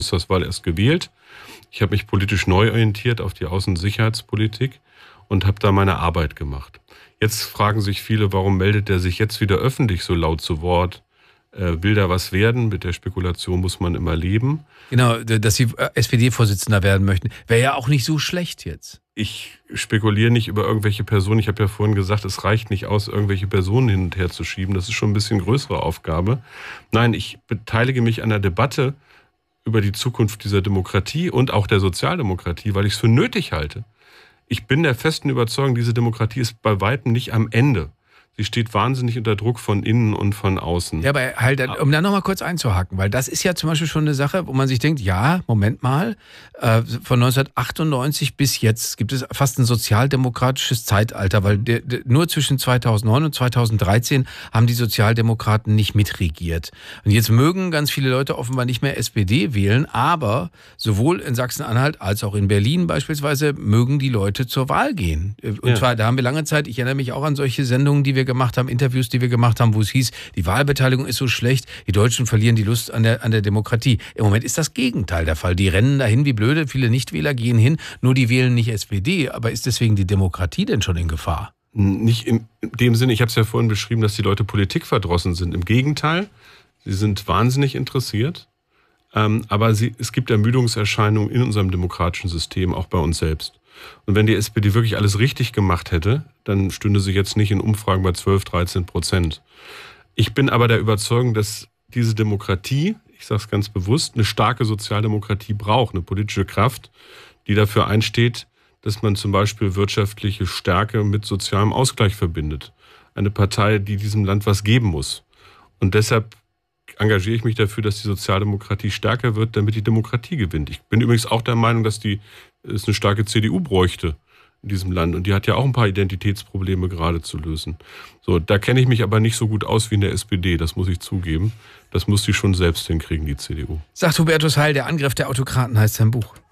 Bundestagswahl erst gewählt. Ich habe mich politisch neu orientiert auf die Außen-Sicherheitspolitik und habe da meine Arbeit gemacht. Jetzt fragen sich viele, warum meldet er sich jetzt wieder öffentlich so laut zu Wort? Will da was werden? Mit der Spekulation muss man immer leben. Genau, dass Sie SPD-Vorsitzender werden möchten. Wäre ja auch nicht so schlecht jetzt. Ich spekuliere nicht über irgendwelche Personen. Ich habe ja vorhin gesagt, es reicht nicht aus, irgendwelche Personen hin und her zu schieben. Das ist schon ein bisschen größere Aufgabe. Nein, ich beteilige mich an der Debatte über die Zukunft dieser Demokratie und auch der Sozialdemokratie, weil ich es für nötig halte. Ich bin der festen Überzeugung, diese Demokratie ist bei weitem nicht am Ende. Sie steht wahnsinnig unter Druck von innen und von außen. Ja, aber halt, um da nochmal kurz einzuhaken, weil das ist ja zum Beispiel schon eine Sache, wo man sich denkt, ja, Moment mal, von 1998 bis jetzt gibt es fast ein sozialdemokratisches Zeitalter, weil nur zwischen 2009 und 2013 haben die Sozialdemokraten nicht mitregiert. Und jetzt mögen ganz viele Leute offenbar nicht mehr SPD wählen, aber sowohl in Sachsen-Anhalt als auch in Berlin beispielsweise mögen die Leute zur Wahl gehen. Und zwar, da haben wir lange Zeit, ich erinnere mich auch an solche Sendungen, die wir gemacht haben, Interviews, die wir gemacht haben, wo es hieß, die Wahlbeteiligung ist so schlecht, die Deutschen verlieren die Lust an der Demokratie. Im Moment ist das Gegenteil der Fall. Die rennen dahin wie blöde, viele Nichtwähler gehen hin, nur die wählen nicht SPD. Aber ist deswegen die Demokratie denn schon in Gefahr? Nicht in dem Sinne, ich habe es ja vorhin beschrieben, dass die Leute politikverdrossen sind. Im Gegenteil, sie sind wahnsinnig interessiert. Aber es gibt Ermüdungserscheinungen in unserem demokratischen System, auch bei uns selbst. Und wenn die SPD wirklich alles richtig gemacht hätte, dann stünde sie jetzt nicht in Umfragen bei 12-13%. Ich bin aber der Überzeugung, dass diese Demokratie, ich sage es ganz bewusst, eine starke Sozialdemokratie braucht, eine politische Kraft, die dafür einsteht, dass man zum Beispiel wirtschaftliche Stärke mit sozialem Ausgleich verbindet. Eine Partei, die diesem Land was geben muss. Und deshalb engagiere ich mich dafür, dass die Sozialdemokratie stärker wird, damit die Demokratie gewinnt. Ich bin übrigens auch der Meinung, dass es eine starke CDU bräuchte in diesem Land. Und die hat ja auch ein paar Identitätsprobleme gerade zu lösen. So, da kenne ich mich aber nicht so gut aus wie in der SPD, das muss ich zugeben. Das muss die schon selbst hinkriegen, die CDU. Sagt Hubertus Heil, der Angriff der Autokraten heißt sein Buch.